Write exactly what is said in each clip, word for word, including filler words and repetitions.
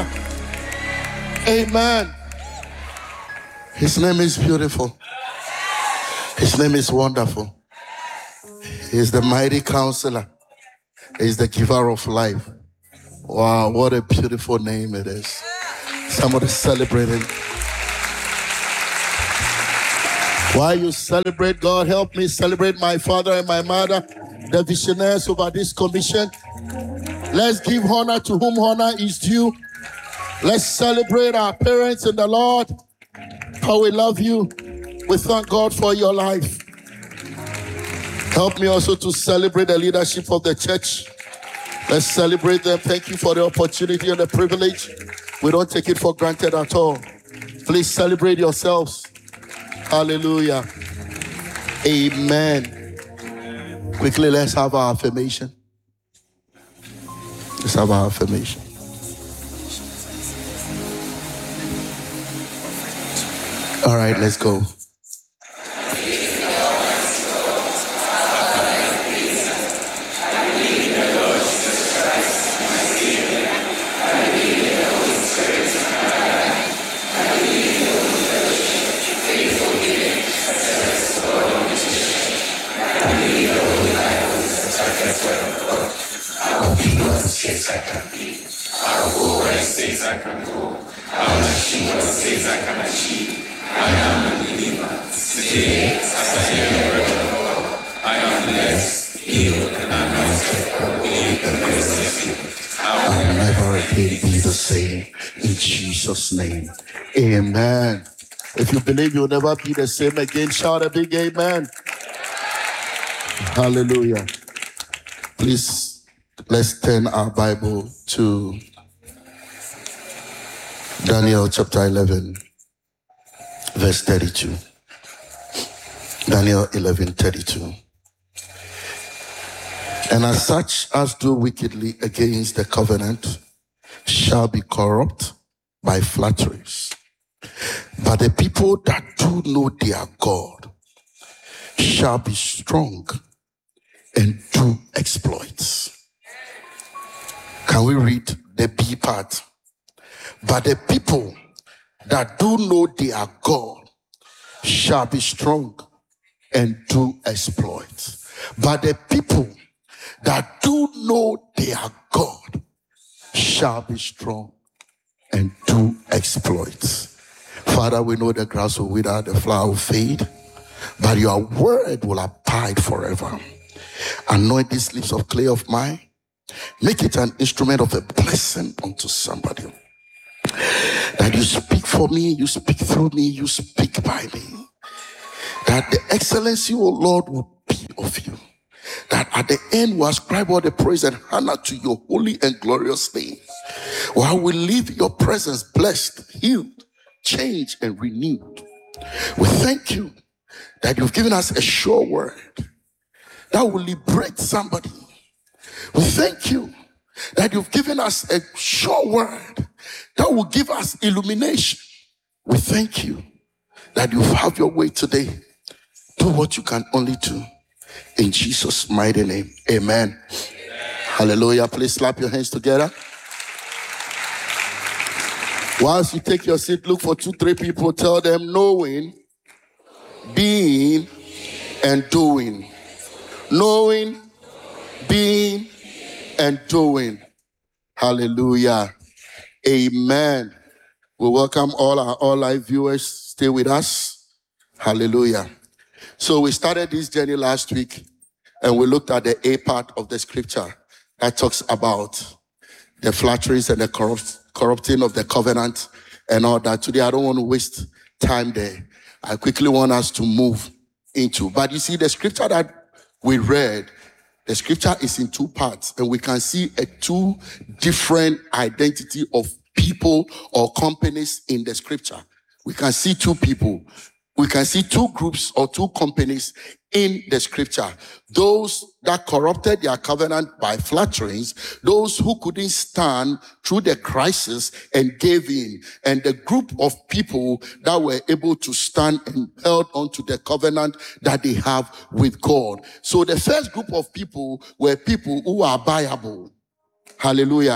Hallelujah. Amen. His name is beautiful. His name is wonderful. He is the mighty counselor. He is the giver of life. Wow, what a beautiful name it is. Somebody celebrating. While you celebrate, God help me celebrate my father and my mother, the visionaries over this commission. Let's give honor to whom honor is due. Let's celebrate our parents in the Lord. How we love you. We thank God for your life. Help me also to celebrate the leadership of the church. Let's celebrate them. Thank you for the opportunity and the privilege. We don't take it for granted at all. Please celebrate yourselves. Hallelujah. Amen. Quickly, let's have our affirmation. Let's have our affirmation. All right, let's go. I can be. I'll go where it says I can go. I'll achieve what it says I can achieve. I am a believer. Today, as I hear the word of the Lord, I am blessed, healed, and anointed. Believe the grace of you. I will never again be the same. In Jesus' name. Amen. If you believe you'll never be the same again, shout a big amen. Hallelujah. Please. Let's turn our Bible to Daniel chapter eleven, verse thirty-two. Daniel eleven, thirty-two. And as such as do wickedly against the covenant shall be corrupt by flatteries. But the people that do know their God shall be strong and do exploits. Can we read the B part? But the people that do know their God shall be strong and do exploits. But the people that do know their God shall be strong and do exploits. Father, we know the grass will wither, the flower will fade, but your word will abide forever. Anoint these lips of clay of mine. Make it an instrument of a blessing unto somebody. That you speak for me, you speak through me, you speak by me. That the excellency, O Lord, will be of you. That at the end we ascribe all the praise and honor to your holy and glorious name. While we leave your presence blessed, healed, changed, and renewed. We thank you that you've given us a sure word that will liberate somebody. We thank you that you've given us a sure word that will give us illumination. We thank you that you have your way today. Do what you can only do. In Jesus' mighty name, amen. Amen. Hallelujah. Please slap your hands together. Whilst you take your seat, look for two, three people. Tell them knowing, being, and doing. Knowing, being, and doing. Hallelujah. Amen. We welcome all our all live viewers. Stay with us. Hallelujah. So we started this journey last week and we looked at the A part of the scripture that talks about the flatteries and the corrupt, corrupting of the covenant and all that. Today, I don't want to waste time there. I quickly want us to move into. But you see, the scripture that we read, the scripture is in two parts, and we can see a two different identity of people or companies in the scripture. We can see two people. We can see two groups or two companies in the scripture. Those that corrupted their covenant by flatterings, those who couldn't stand through the crisis and gave in, and the group of people that were able to stand and held on to the covenant that they have with God. So the first group of people were people who are viable. Hallelujah.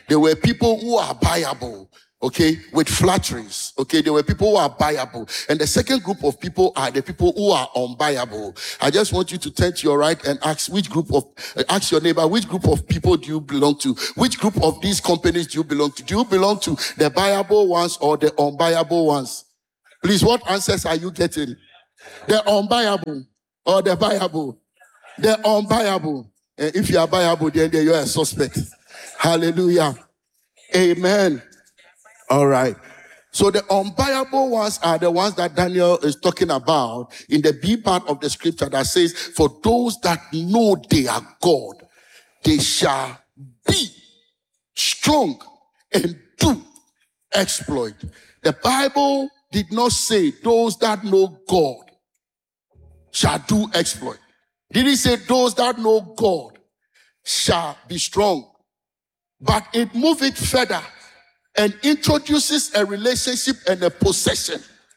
There were people who are buyable, okay, with flatteries. Okay, there were people who are buyable. And the second group of people are the people who are unbuyable. I just want you to turn to your right and ask which group of, uh, ask your neighbor, which group of people do you belong to? Which group of these companies do you belong to? Do you belong to the buyable ones or the unbuyable ones? Please, what answers are you getting? The unbuyable or the buyable? The unbuyable. And if you are buyable, then you are a suspect. Hallelujah. Amen. All right. So the unbuyable ones are the ones that Daniel is talking about in the B part of the scripture that says, for those that know they are God, they shall be strong and do exploit. The Bible did not say those that know God shall do exploit. Did it say those that know God shall be strong? But it moved it further and introduces a relationship and a possession.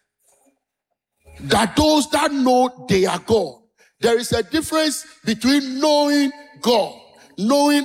That those that know they are God. There is a difference between knowing God, knowing